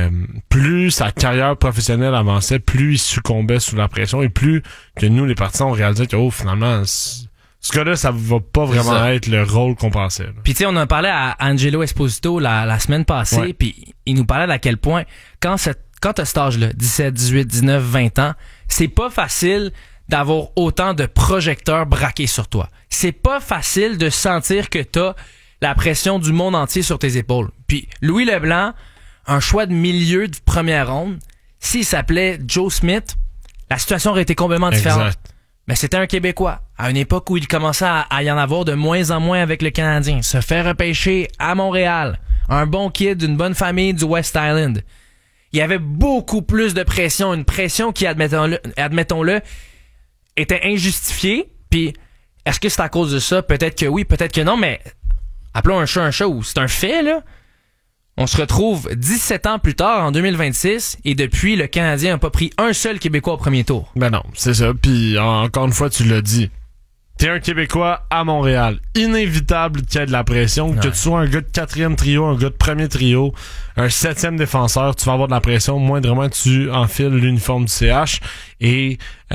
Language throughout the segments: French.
plus sa carrière professionnelle avançait, plus il succombait sous la pression et plus que nous, les partisans, on réalisait que finalement, ce gars-là, ça va pas vraiment être le rôle qu'on pensait. Puis tu sais, on a parlé à Angelo Esposito la semaine passée, puis il nous parlait d'à quel point, quand t'as cet âge-là, 17, 18, 19, 20 ans, c'est pas facile d'avoir autant de projecteurs braqués sur toi. C'est pas facile de sentir que t'as la pression du monde entier sur tes épaules. Puis Louis Leblanc, un choix de milieu de première ronde, s'il s'appelait Joe Smith, la situation aurait été complètement différente. Exact. Mais c'était un Québécois, à une époque où il commençait à y en avoir de moins en moins avec le Canadien. Se faire repêcher à Montréal, un bon kid d'une bonne famille du West Island. Il y avait beaucoup plus de pression, une pression qui, admettons-le, était injustifiée. Puis, est-ce que c'est à cause de ça? Peut-être que oui, peut-être que non, mais appelons un chat ou c'est un fait, là. On se retrouve 17 ans plus tard, en 2026, et depuis, le Canadien n'a pas pris un seul Québécois au premier tour. Ben non, c'est ça. Puis encore une fois, tu l'as dit. T'es un Québécois à Montréal. Inévitable qu'il y ait de la pression. Que tu sois un gars de 4e trio, un gars de premier trio, un 7e défenseur, tu vas avoir de la pression. Moindrement, tu enfiles l'uniforme du CH. Et,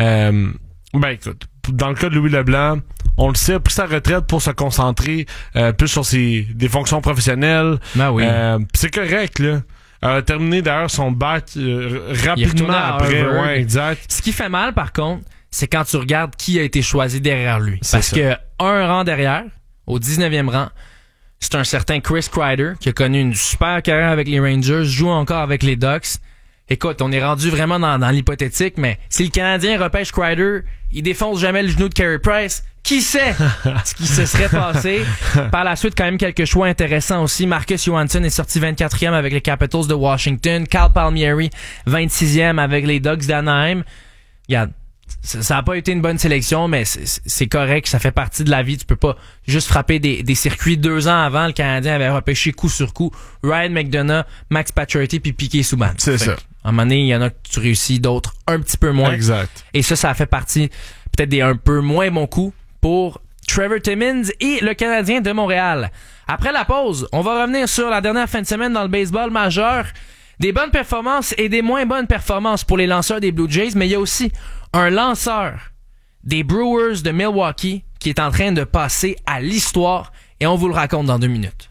ben écoute, dans le cas de Louis Leblanc, on le sait, a pris sa retraite pour se concentrer plus sur des fonctions professionnelles. Ben oui. C'est correct, là. A terminé d'ailleurs son bac rapidement après. Ouais, exact. Ce qui fait mal, par contre, c'est quand tu regardes qui a été choisi derrière lui. Parce que un rang derrière, au 19e rang, c'est un certain Chris Kreider qui a connu une super carrière avec les Rangers, joue encore avec les Ducks. Écoute, on est rendu vraiment dans l'hypothétique, mais si le Canadien repêche Kreider, il défonce jamais le genou de Carey Price. Qui sait ce qui se serait passé? Par la suite, quand même, quelques choix intéressants aussi. Marcus Johansson est sorti 24e avec les Capitals de Washington. Cal Palmieri, 26e avec les Ducks d'Anaheim. Regarde, ça a pas été une bonne sélection, mais c'est correct, ça fait partie de la vie. Tu peux pas juste frapper des circuits. 2 ans avant, le Canadien avait repêché coup sur coup Ryan McDonough, Max Pacioretty puis Piquet Souban. C'est ça. À un moment donné, il y en a que tu réussis, d'autres un petit peu moins. Exact. Et ça fait partie peut-être des un peu moins bons coups pour Trevor Timmins et le Canadien de Montréal. Après la pause, on va revenir sur la dernière fin de semaine dans le baseball majeur. Des bonnes performances et des moins bonnes performances pour les lanceurs des Blue Jays, mais il y a aussi un lanceur des Brewers de Milwaukee qui est en train de passer à l'histoire et on vous le raconte dans 2 minutes.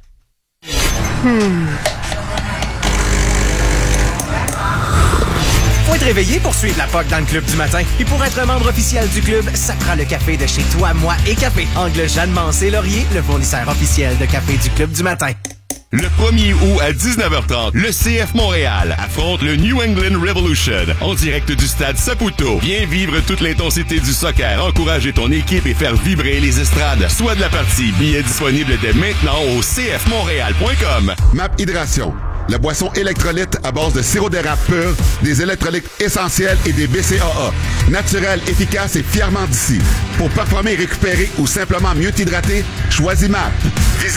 Faut être réveillé pour suivre la POC dans le club du matin. Et pour être membre officiel du club, ça prend le café de chez Toi, Moi et Café. Angle Jeanne Mancé Laurier, le fournisseur officiel de café du club du matin. Le 1er août à 19h30, le CF Montréal affronte le New England Revolution en direct du stade Saputo. Viens vivre toute l'intensité du soccer, encourager ton équipe et faire vibrer les estrades. Soit de la partie, billets disponibles dès maintenant au cfmontréal.com. MAP Hydration, la boisson électrolyte à base de sirop d'érable pur, des électrolytes essentiels et des BCAA. Naturel, efficace et fièrement d'ici. Pour performer, récupérer ou simplement mieux t'hydrater, choisis MAP.